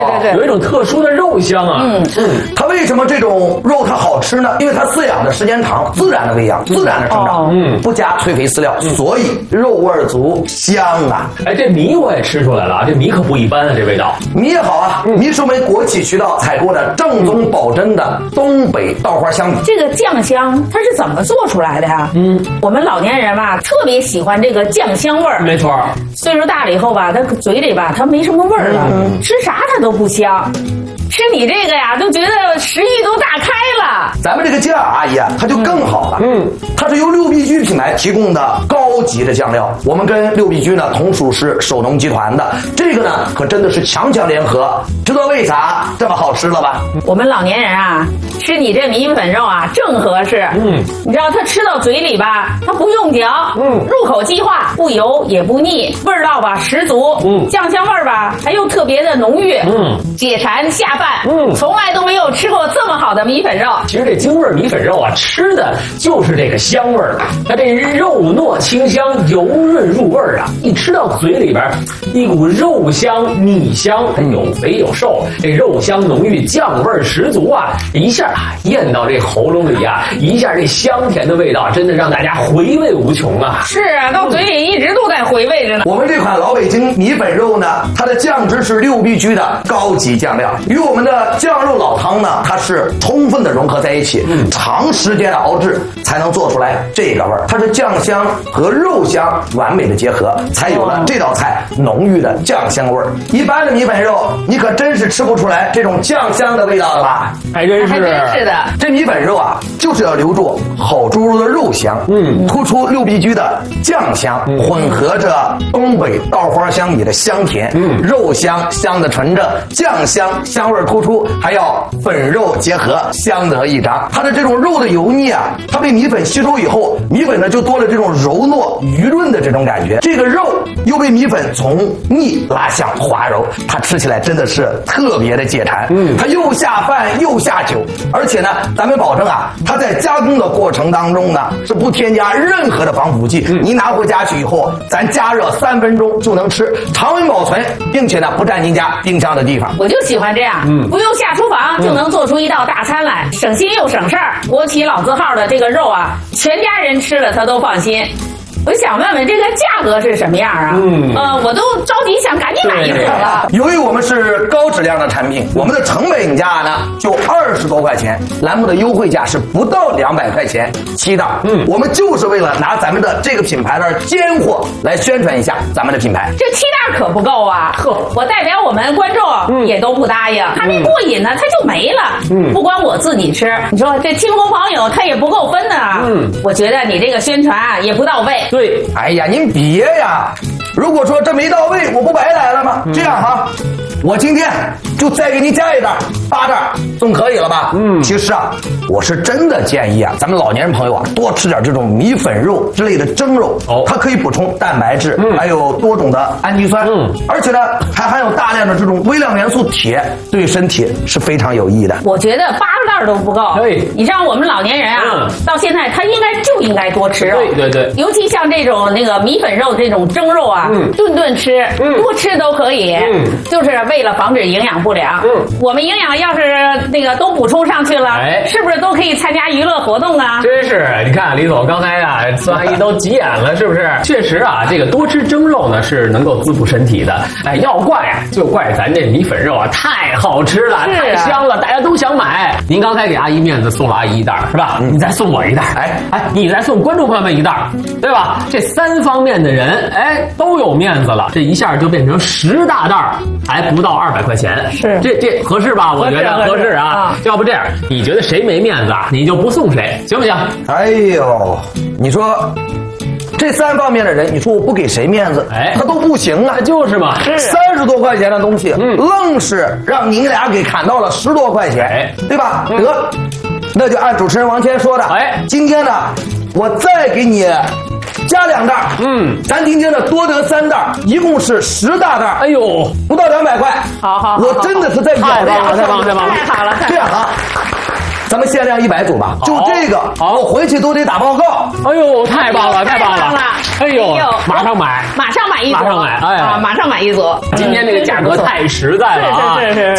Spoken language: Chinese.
对，有一种特殊的肉香啊。 它为什么这种肉它好吃呢？因为它饲养的时间长，自然的喂养，自然的生长，不加催肥饲料，所以肉味足，香啊。 哎，这米我也吃出来了啊，这米可不一般啊，这味道。 米也好啊，米是我们国企渠道采购的正宗保真的东北稻花香米。 这个酱香它是怎么做出来的呀？我们老年人吧特别喜欢这个酱香味儿。 没错， 岁数大了以后吧，他嘴里吧他没什么味儿了，吃啥他都不香。吃你这个呀，就觉得食欲都大开了。 咱们这个酱，阿姨啊，它就更好了。它是由六必居品牌提供的高级的酱料。我们跟六必居呢同属是首农集团的，这个呢可真的是强强联合。知道为啥这么好吃了吧？ 我们老年人啊，吃你这米粉肉啊正合适。你知道它吃到嘴里吧，它不用嚼，入口即化，不油也不腻，味道吧十足。酱香味儿吧还又特别的浓郁。解馋下饭。从来都没有吃过这么好的米粉肉。 其实这京味米粉肉啊，吃的就是这个香味儿。它这肉糯清香，油润入味儿啊，一吃到嘴里边，一股肉香、米香，有肥有瘦，这肉香浓郁，酱味十足啊！一下咽到这喉咙里啊，一下这香甜的味道，真的让大家回味无穷啊！ 是啊，到嘴里一直都在回味着呢。 我们这款老北京米粉肉呢，它的酱汁是六必居的高级酱料，与我们的酱肉老汤呢，它是充分的融合在一起，长时间的熬制才能做出来这个味儿。它是酱香和肉香完美的结合，才有了这道菜浓郁的酱香味儿。一般的米粉肉，你可真是吃不出来这种酱香的味道了吧？ 还真是的。 这米粉肉啊，就是要留住好猪肉的肉香，突出六必居的酱香，混合着东北稻花香米的香甜，肉香香的纯正，酱香香味突出，还要粉肉结合，相得益彰。它的这种肉的油腻啊，它被米粉吸收以后，米粉呢就多了这种柔糯余润的这种感觉。这个肉又被米粉从腻拉向滑柔，它吃起来真的是特别的解馋。它又下饭又下酒，而且呢，咱们保证啊，它在加工的过程当中呢是不添加任何的防腐剂。你拿回家去以后，咱加热3分钟就能吃，常温保存，并且呢不占您家冰箱的地方。 我就喜欢这样，不用下厨房就能做出一道大餐来，省心又省事儿。国企老字号的这个肉啊，全家人吃了他都放心。我想问问这个价格是什么样啊？我都着急想赶紧买一盒了。 由于我们是高质量的产品，我们的成本价呢就20多块钱，栏目的优惠价是不到200块钱7袋。我们就是为了拿咱们的这个品牌的尖货来宣传一下咱们的品牌。 这7袋可不够啊！我代表我们观众也都不答应，还没过瘾呢，它就没了。不光我自己吃，你说这亲朋好友他也不够分的啊。我觉得你这个宣传啊也不到位。 对， 哎呀，您别呀！如果说这没到位，我不白来了吗？这样哈，我今天就再给您加一袋，8袋，总可以了吧？其实啊，我是真的建议啊，咱们老年人朋友啊，多吃点这种米粉肉之类的蒸肉，它可以补充蛋白质，还有多种的氨基酸，而且呢，还含有大量的这种微量元素铁，对身体是非常有益的。 我觉得8袋都不够。 对， 你像我们老年人啊，到现在他应该多吃肉。对，尤其像这种那个米粉肉这种蒸肉啊，顿顿吃，多吃都可以，就是为了防止营养不良。我们营养要是那个都补充上去了，是不是都可以参加娱乐活动啊？ 真是，你看李总刚才啊，孙阿姨都急眼了，是不是？确实啊，这个多吃蒸肉呢是能够滋补身体的。哎，要怪啊，就怪咱这米粉肉啊太好吃了，太香了，大家都想买。您刚才给阿姨面子送了阿姨一袋是吧？你再送我一袋，你再送观众朋友们一袋，对吧？这3方面的人，都有面子了，这一下就变成10大袋，还不到200块钱， 是这合适吧？我觉得合适啊。要不这样，你觉得谁没面子啊，你就不送谁，行不行？ 哎呦，你说这3方面的人，你说我不给谁面子，他都不行啊。 就是嘛 ，30多块钱的东西，愣是让您俩给砍到了10多块钱，对吧？得，那就按主持人王谦说的，今天呢，我再给你加2袋，咱今天呢多得3袋，一共是10大袋。 哎呦， 不到200块。 好， 我真的是在咬着牙， 太好了。 这样啊，咱们限量100组吧，就这个，我回去都得打报告。 哎呦，太棒了！哎呦，马上买， 马上买一组， 马上买一组。今天这个价格太实在了啊！ 是。